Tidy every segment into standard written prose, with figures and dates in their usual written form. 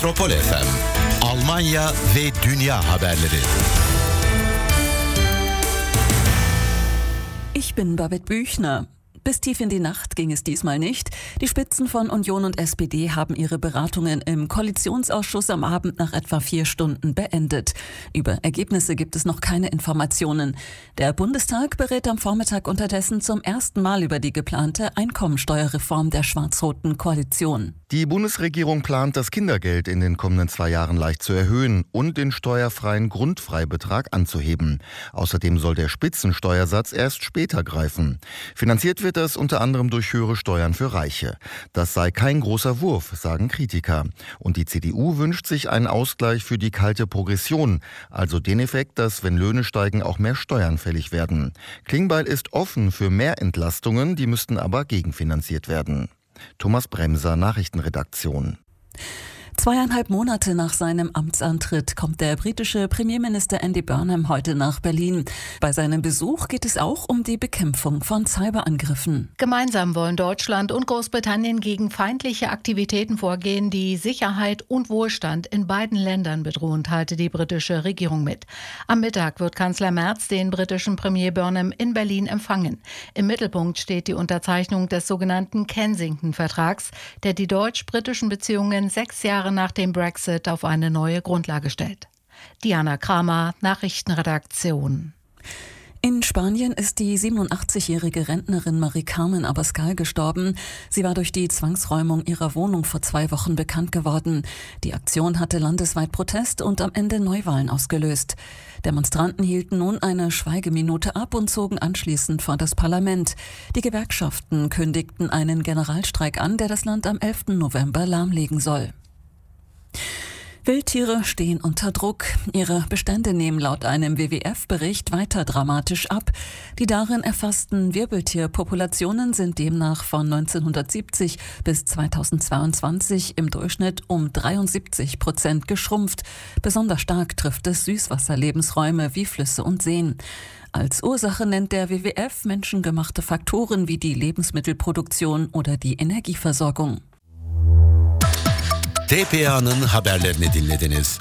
Metropol FM, Almanya ve dünya haberleri. Ich bin Babette Büchner. Bis tief in die Nacht ging es diesmal nicht. Die Spitzen von Union und SPD haben ihre Beratungen im Koalitionsausschuss am Abend nach etwa 4 Stunden beendet. Über Ergebnisse gibt es noch keine Informationen. Der Bundestag berät am Vormittag unterdessen zum ersten Mal über die geplante Einkommensteuerreform der schwarz-roten Koalition. Die Bundesregierung plant, das Kindergeld in den kommenden 2 Jahren leicht zu erhöhen und den steuerfreien Grundfreibetrag anzuheben. Außerdem soll der Spitzensteuersatz erst später greifen. Finanziert wird das unter anderem durch höhere Steuern für Reiche. Das sei kein großer Wurf, sagen Kritiker. Und die CDU wünscht sich einen Ausgleich für die kalte Progression, also den Effekt, dass, wenn Löhne steigen, auch mehr Steuern fällig werden. Klingbeil ist offen für mehr Entlastungen, die müssten aber gegenfinanziert werden. Thomas Bremser, Nachrichtenredaktion. 2,5 Monate nach seinem Amtsantritt kommt der britische Premierminister Andy Burnham heute nach Berlin. Bei seinem Besuch geht es auch um die Bekämpfung von Cyberangriffen. Gemeinsam wollen Deutschland und Großbritannien gegen feindliche Aktivitäten vorgehen, die Sicherheit und Wohlstand in beiden Ländern bedrohen, teilte die britische Regierung mit. Am Mittag wird Kanzler Merz den britischen Premier Burnham in Berlin empfangen. Im Mittelpunkt steht die Unterzeichnung des sogenannten Kensington-Vertrags, der die deutsch-britischen Beziehungen 6 Jahre nach dem Brexit auf eine neue Grundlage stellt. Diana Kramer, Nachrichtenredaktion. In Spanien ist die 87-jährige Rentnerin Mari-Carmen Abascal gestorben. Sie war durch die Zwangsräumung ihrer Wohnung vor 2 Wochen bekannt geworden. Die Aktion hatte landesweit Protest und am Ende Neuwahlen ausgelöst. Demonstranten hielten nun eine Schweigeminute ab und zogen anschließend vor das Parlament. Die Gewerkschaften kündigten einen Generalstreik an, der das Land am 11. November lahmlegen soll. Wildtiere stehen unter Druck. Ihre Bestände nehmen laut einem WWF-Bericht weiter dramatisch ab. Die darin erfassten Wirbeltierpopulationen sind demnach von 1970 bis 2022 im Durchschnitt um 73% geschrumpft. Besonders stark trifft es Süßwasserlebensräume wie Flüsse und Seen. Als Ursache nennt der WWF menschengemachte Faktoren wie die Lebensmittelproduktion oder die Energieversorgung. TPA'nın haberlerini dinlediniz.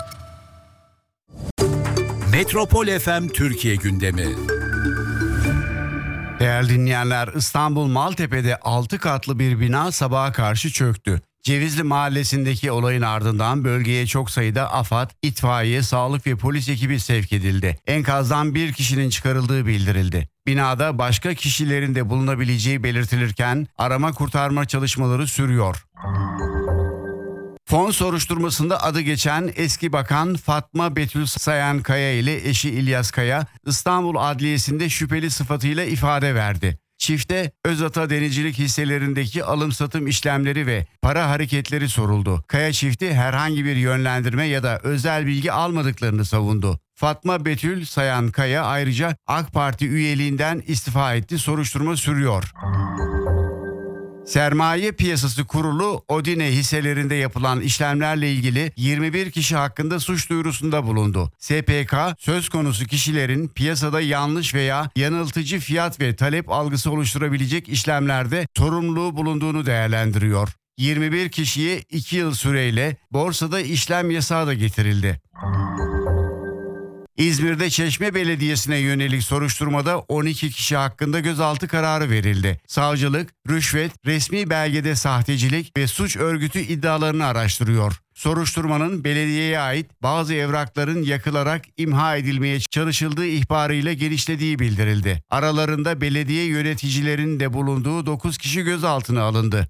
Metropol FM Türkiye gündemi. Değerli dinleyenler, İstanbul Maltepe'de 6 katlı bir bina sabaha karşı çöktü. Cevizli Mahallesi'ndeki olayın ardından bölgeye çok sayıda AFAD, itfaiye, sağlık ve polis ekibi sevk edildi. Enkazdan bir kişinin çıkarıldığı bildirildi. Binada başka kişilerin de bulunabileceği belirtilirken arama kurtarma çalışmaları sürüyor. Fon soruşturmasında adı geçen eski bakan Fatma Betül Sayankaya ile eşi İlyas Kaya, İstanbul Adliyesi'nde şüpheli sıfatıyla ifade verdi. Çifte Özata Denizcilik hisselerindeki alım-satım işlemleri ve para hareketleri soruldu. Kaya çifti herhangi bir yönlendirme ya da özel bilgi almadıklarını savundu. Fatma Betül Sayankaya ayrıca AK Parti üyeliğinden istifa etti. Soruşturma sürüyor. Sermaye Piyasası Kurulu, Odine hisselerinde yapılan işlemlerle ilgili 21 kişi hakkında suç duyurusunda bulundu. SPK, söz konusu kişilerin piyasada yanlış veya yanıltıcı fiyat ve talep algısı oluşturabilecek işlemlerde sorumluluğu bulunduğunu değerlendiriyor. 21 kişiye 2 yıl süreyle borsada işlem yasağı da getirildi. İzmir'de Çeşme Belediyesi'ne yönelik soruşturmada 12 kişi hakkında gözaltı kararı verildi. Savcılık, rüşvet, resmi belgede sahtecilik ve suç örgütü iddialarını araştırıyor. Soruşturmanın belediyeye ait bazı evrakların yakılarak imha edilmeye çalışıldığı ihbarıyla genişlediği bildirildi. Aralarında belediye yöneticilerinin de bulunduğu 9 kişi gözaltına alındı.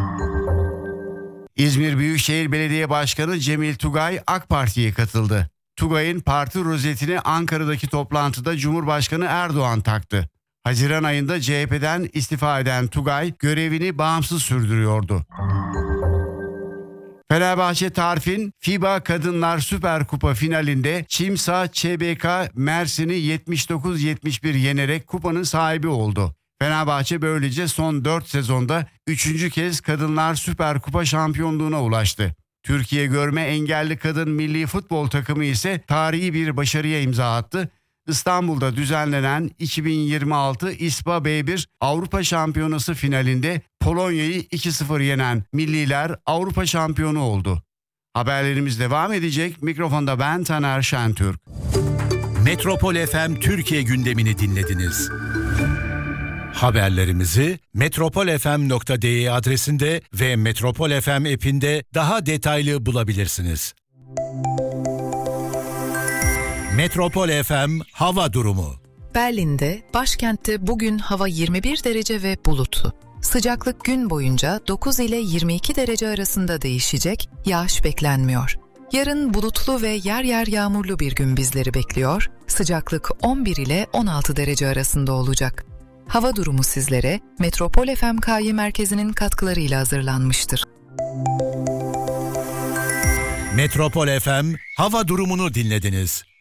İzmir Büyükşehir Belediye Başkanı Cemil Tugay AK Parti'ye katıldı. Tugay'ın parti rozetini Ankara'daki toplantıda Cumhurbaşkanı Erdoğan taktı. Haziran ayında CHP'den istifa eden Tugay görevini bağımsız sürdürüyordu. Fenerbahçe Tarif'in FIBA Kadınlar Süper Kupa finalinde Çimsa ÇBK Mersin'i 79-71 yenerek kupanın sahibi oldu. Fenerbahçe böylece son 4 sezonda 3. kez Kadınlar Süper Kupa şampiyonluğuna ulaştı. Türkiye Görme Engelli Kadın Milli Futbol Takımı ise tarihi bir başarıya imza attı. İstanbul'da düzenlenen 2026 İSPA B1 Avrupa Şampiyonası finalinde Polonya'yı 2-0 yenen milliler Avrupa şampiyonu oldu. Haberlerimiz devam edecek. Mikrofonda ben Taner Şentürk. Metropol FM Türkiye gündemini dinlediniz. Haberlerimizi metropolfm.de adresinde ve Metropol FM app'inde daha detaylı bulabilirsiniz. Metropol FM hava durumu. Berlin'de, başkentte bugün hava 21 derece ve bulutlu. Sıcaklık gün boyunca 9 ile 22 derece arasında değişecek, yağış beklenmiyor. Yarın bulutlu ve yer yer yağmurlu bir gün bizleri bekliyor. Sıcaklık 11 ile 16 derece arasında olacak. Hava durumu sizlere Metropol FM KY Merkezi'nin katkılarıyla hazırlanmıştır. Metropol FM hava durumunu dinlediniz.